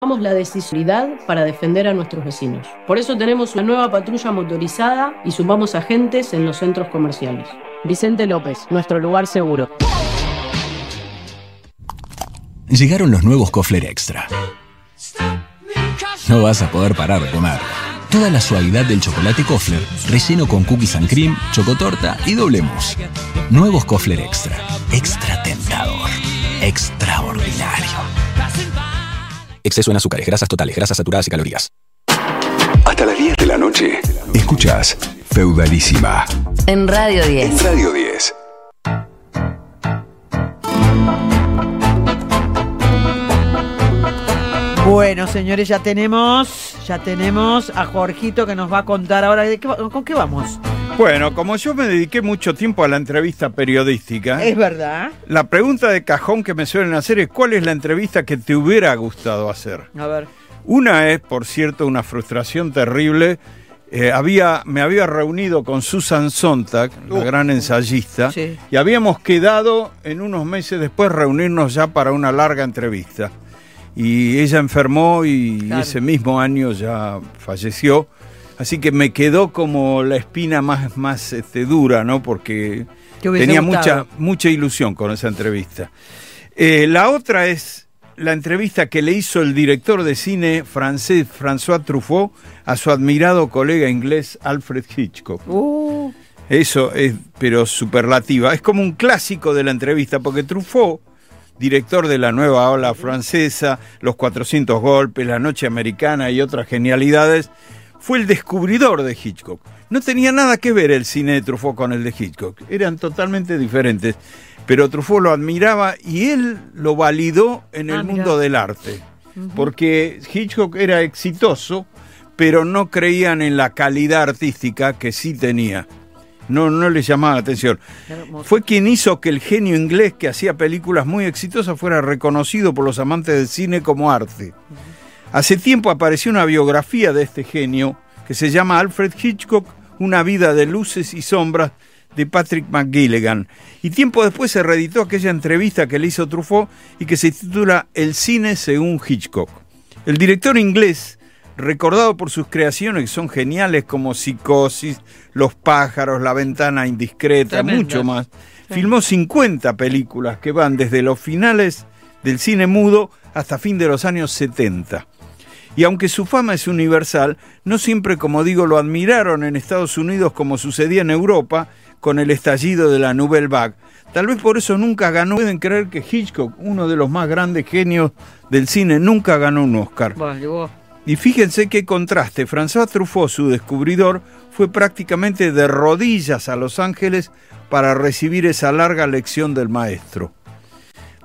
Tomamos la decisión para defender a nuestros vecinos. Por eso tenemos una nueva patrulla motorizada y sumamos agentes en los centros comerciales. Vicente López, nuestro lugar seguro. Llegaron los nuevos Kofler Extra. No vas a poder parar de comer. Toda la suavidad del chocolate Kofler, relleno con cookies and cream, chocotorta y doble mousse. Nuevos Kofler Extra. Extra tentador. Extraordinario. Exceso en azúcares, grasas totales, grasas saturadas y calorías. Hasta las 10 de la noche. Escuchás Feudalísima. En Radio 10. En Radio 10. Bueno, señores, ya tenemos a Jorgito que nos va a contar ahora ¿con qué vamos? Bueno, como yo me dediqué mucho tiempo a la entrevista periodística... Es verdad. La pregunta de cajón que me suelen hacer es ¿cuál es la entrevista que te hubiera gustado hacer? A ver. Una es, por cierto, una frustración terrible. Me había reunido con Susan Sontag, la gran ensayista, sí. Y habíamos quedado en unos meses después reunirnos ya para una larga entrevista. Y ella enfermó y claro, ese mismo año ya falleció. Mucho que me quedó como la espina más dura, ¿no? Porque tenía mucha ilusión con esa entrevista. La otra es la entrevista que le hizo el director de cine francés François Truffaut a su admirado colega inglés Alfred Hitchcock. Eso es, pero superlativa. Es como un clásico de la entrevista, porque Truffaut, director de la nueva ola francesa, Los 400 golpes, La noche americana y otras genialidades, fue el descubridor de Hitchcock. No tenía nada que ver el cine de Truffaut con el de Hitchcock. Eran totalmente diferentes. Pero Truffaut lo admiraba y él lo validó en el mundo del arte. Porque Hitchcock era exitoso, pero no creían en la calidad artística que sí tenía. No le llamaba la atención. Fue quien hizo que el genio inglés que hacía películas muy exitosas fuera reconocido por los amantes del cine como arte. Hace tiempo apareció una biografía de este genio que se llama Alfred Hitchcock, una vida de luces y sombras, de Patrick McGilligan. Y tiempo después se reeditó aquella entrevista que le hizo Truffaut y que se titula El cine según Hitchcock. El director inglés, recordado por sus creaciones que son geniales como Psicosis, Los pájaros, La ventana indiscreta, tremendo, mucho más, sí, filmó 50 películas que van desde los finales del cine mudo hasta fin de los años 70. Y aunque su fama es universal, no siempre, como digo, lo admiraron en Estados Unidos como sucedía en Europa con el estallido de la Nouvelle Vague. Tal vez por eso nunca ganó. Pueden creer que Hitchcock, uno de los más grandes genios del cine, nunca ganó un Oscar. Y fíjense qué contraste. François Truffaut, su descubridor, fue prácticamente de rodillas a Los Ángeles para recibir esa larga lección del maestro.